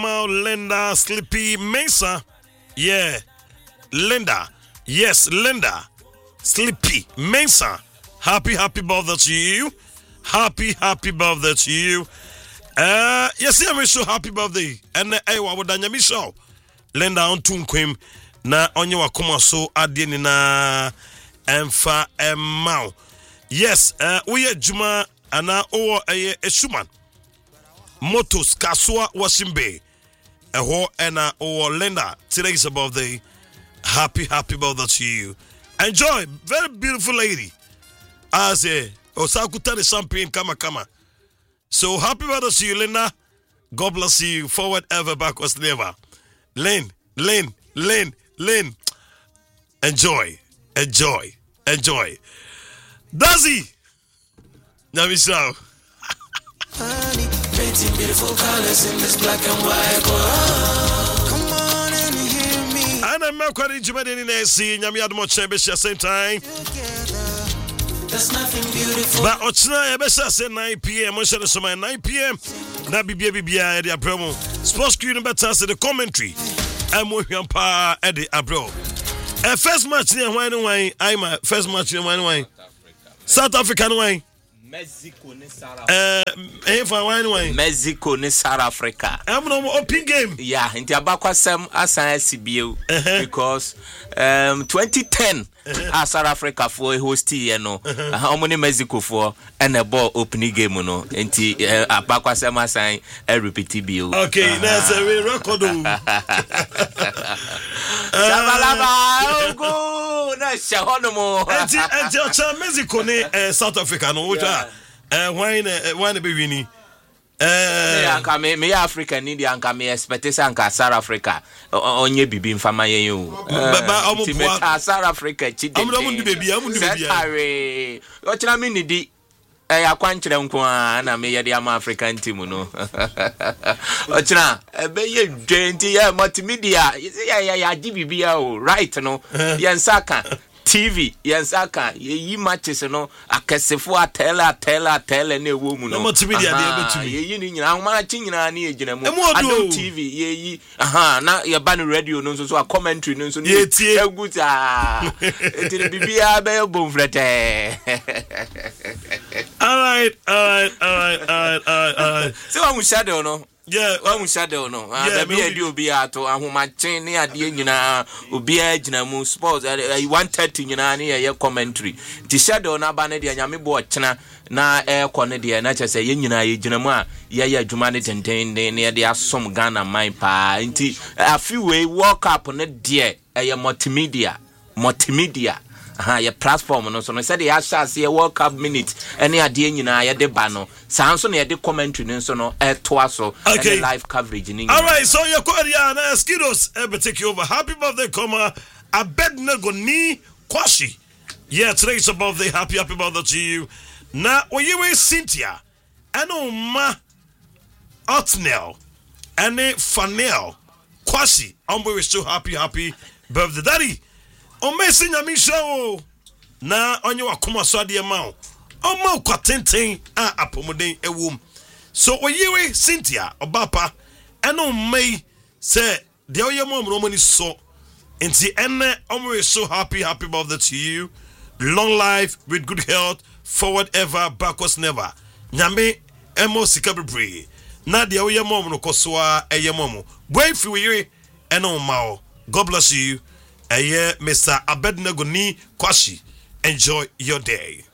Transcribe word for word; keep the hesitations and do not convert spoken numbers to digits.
Linda Sleepy Mesa. Yeah. Linda. Yes, Linda Sleepy Mesa. Happy, happy birthday to you. Happy, happy birthday to you. Uh, yes, I'm so happy birthday. And I would danya show. Linda on tunquim na onye wakoma so adie na emfa emau. Yes, uh, we are Juma ana o eye eshuman. Motos Kasua Washing Bay. Eho ena o Linda. Today is a birthday. Happy, happy birthday to you. Enjoy. Very beautiful lady. As a Osakuta the champagne kama kama. So happy birthday to you, Linda. God bless you. Forward ever, backwards never. Lynn, Lynn, Lynn, Lynn. Enjoy. Enjoy. Enjoy. Dazi. Nyamisao. Honey, painting beautiful colors in this black and white world. Come on and hear me. And I'm not quite into any Nancy. Nyami had much at the same time. Together, there's nothing beautiful. But Ochna, I say nine p.m. I said so nine p.m. Na B B B B I the Abramo. Sports screen better say the commentary. I'm with him pa Eddie Abro. A first match near wine wine. I'm a first match near wine wine. South African wine. Mexico ni South Uh, eh, for wine wine. Mexico ni South Africa. I'm no open game. Yeah, inti abakwa sem asan S B O because um twenty ten uh, South Africa for host you know. How many Mexico for and a ball opening game no. Inti uh, abakwa sem asan a repeat B O. Okay, that's a record. Shabalaba go na shahono. Enti enti ocha Mexico ni uh, South Africa no which are uh, wine uh, wine be winning. Eh anka me me Africa ni di anka me expect say anka South Africa onye bibi mfama yen yo. Baba omo po South Africa chi de. Amu amu ndi baby amu ndi baby. Setare. O chira me ni di eh akwankyere nko a na me ye de ama African team no. O chira e be ye dwenti ya multimedia. Ya ya ya di bibi ya o right no. Yen saka T V yensaka ye matches no akesefo atela atela atela na ewo mu no multimedia dey betumi ye yi ni nyina ahoma chi nyina na ye gina mu adom T V ye yi aha na ye ba no radio no so so a commentary no so ye tie eguta etire bibia be bonfrete. All right all right all right all right all right so am shadow no. Yeah, I'm shadow no. Ah, be e di obi ato ahoma chen ne ade nyina obi a gina mu sports one thirty nyina ne ye commentary. Ti shadow na ba ne de nyame bo ochena na e ko ne de na chese ye nyina ye gina mu a ye ye adwuma ne tenten ne ne de asom Ghana mind pa. Nti afiwe World Cup ne de e multimedia multimedia aha ye platform no so no said ya share ye World Cup minute any ade nyina ye de ba no sanso na ye de commentary no so no e to aso okay. And live coverage ni. All right, so your Korea na Skidos ever take you over. Happy birthday, comma Abednego ni Kwashi. Yeah, today's a birthday. Happy happy birthday to you. Na oyewe Cynthia eno ma Otnel ene Fanel Kwashi. I'm very so happy happy birthday daddy. O mesi nyami show na onye wakoma so ade ma o o ma kwatenten a apomoden ewom so oyewe Cynthia obapa eno mai say de oye mo mo ni so enti ene omwe so happy happy birthday to you, long life with good health, forward ever backwards never nyame emo sika bebre na de oye mo no kosoa eye mo boy fi we eno ma o. God bless you. Aye, Mister Abednego ni Kwashi. Enjoy your day.